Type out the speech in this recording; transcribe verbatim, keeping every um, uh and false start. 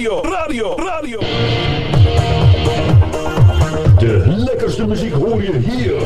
radio, radio, radio. De lekkerste muziek hoor je hier